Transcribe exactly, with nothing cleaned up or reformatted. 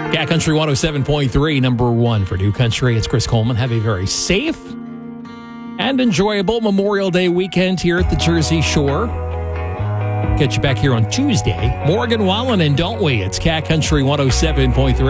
Cat Country one oh seven point three, number one for New Country. It's Chris Coleman. Have a very safe and enjoyable Memorial Day weekend here at the Jersey Shore. Catch you back here on Tuesday. Morgan Wallen and Don't We? It's Cat Country one oh seven point three.